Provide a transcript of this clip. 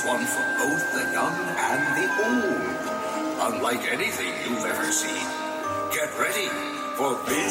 one for both the young and the old. Unlike anything you've ever seen. Get ready for Biz